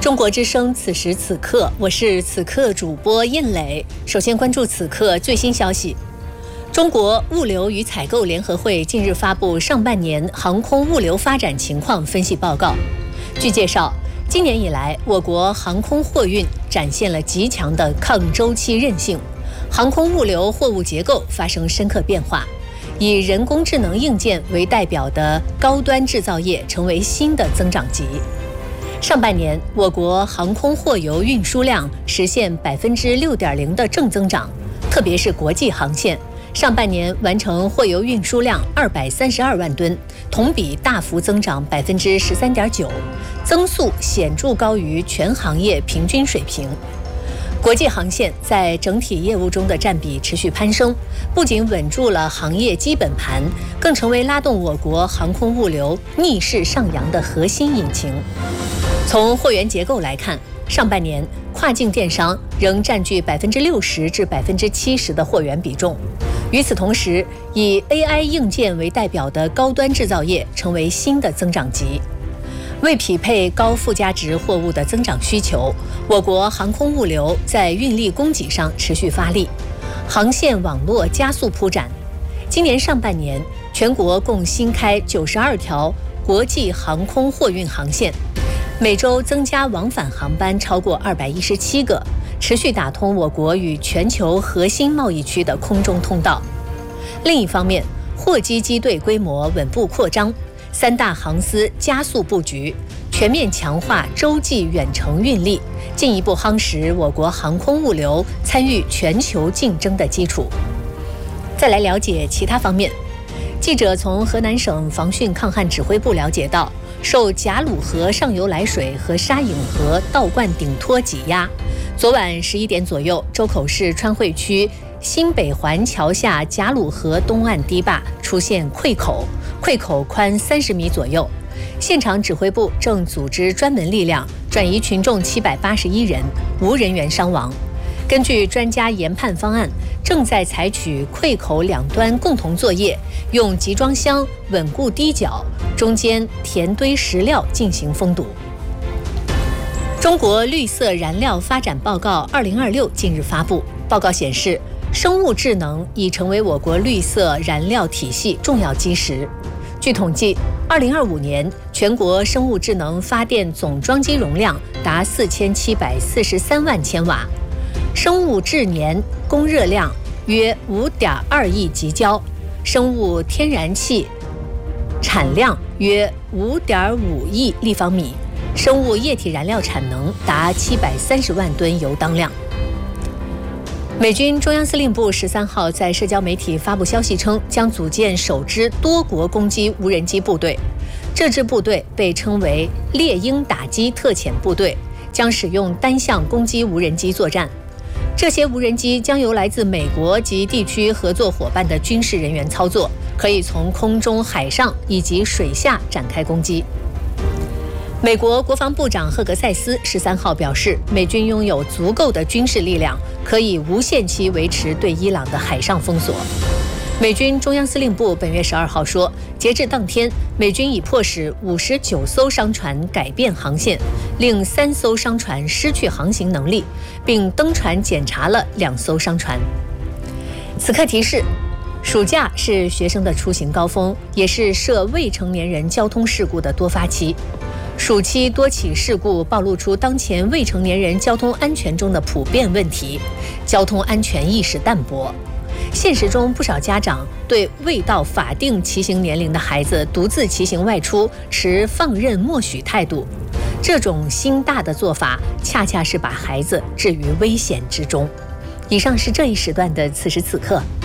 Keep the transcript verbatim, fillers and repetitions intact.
中国之声，此时此刻，我是此刻主播印磊。首先关注此刻最新消息。中国物流与采购联合会近日发布上半年航空物流发展情况分析报告。据介绍，今年以来，我国航空货运展现了极强的抗周期韧性，航空物流货物结构发生深刻变化，以人工智能硬件为代表的高端制造业成为新的增长极。上半年，我国航空货邮运输量实现百分之六点零的正增长，特别是国际航线，上半年完成货邮运输量二百三十二万吨，同比大幅增长百分之十三点九，增速显著高于全行业平均水平。国际航线在整体业务中的占比持续攀升，不仅稳住了行业基本盘，更成为拉动我国航空物流逆势上扬的核心引擎。从货源结构来看，上半年跨境电商仍占据百分之六十至百分之七十的货源比重。与此同时，以 A I 硬件为代表的高端制造业成为新的增长极。为匹配高附加值货物的增长需求，我国航空物流在运力供给上持续发力，航线网络加速铺展。今年上半年，全国共新开九十二条国际航空货运航线，每周增加往返航班超过二百一十七个，持续打通我国与全球核心贸易区的空中通道。另一方面，货机机队规模稳步扩张，三大航司加速布局，全面强化洲际远程运力，进一步夯实我国航空物流参与全球竞争的基础。再来了解其他方面，记者从河南省防汛抗旱指挥部了解到，受贾鲁河上游来水和沙隐河倒灌顶托挤压，昨晚十一点左右，周口市川汇区新北环桥下贾鲁河东岸堤坝出现溃口，溃口宽三十米左右。现场指挥部正组织专门力量转移群众七百八十一人，无人员伤亡。根据专家研判方案，正在采取溃口两端共同作业，用集装箱稳固堤角，中间填堆石料进行封堵。中国绿色燃料发展报告二零二六近日发布，报告显示，生物智能已成为我国绿色燃料体系重要基石。据统计，二零二五年全国生物智能发电总装机容量达四千七百四十三万千瓦，生物质年供热量约五点二亿吉焦，生物天然气产量约五点五亿立方米，生物液体燃料产能达七百三十万吨油当量。美军中央司令部十三号在社交媒体发布消息称，将组建首支多国攻击无人机部队。这支部队被称为猎鹰打击特遣部队，将使用单向攻击无人机作战。这些无人机将由来自美国及地区合作伙伴的军事人员操作，可以从空中、海上以及水下展开攻击。美国国防部长赫格塞斯十三号表示，美军拥有足够的军事力量，可以无限期维持对伊朗的海上封锁。美军中央司令部本月十二号说，截至当天，美军已迫使五十九艘商船改变航线，令三艘商船失去航行能力，并登船检查了两艘商船。此刻提示，暑假是学生的出行高峰，也是涉未成年人交通事故的多发期。暑期多起事故暴露出当前未成年人交通安全中的普遍问题，交通安全意识淡薄。现实中，不少家长对未到法定骑行年龄的孩子独自骑行外出持放任默许态度，这种心大的做法，恰恰是把孩子置于危险之中。以上是这一时段的此时此刻。